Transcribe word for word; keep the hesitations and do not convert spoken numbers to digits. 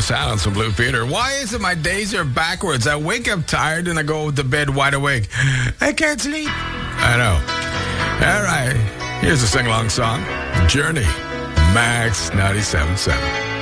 Silence from Blue Peter. Why is it my days are backwards? I wake up tired and I go to bed wide awake. I can't sleep. I know. All right. Here's a sing-along song. Journey. Max ninety-seven point seven.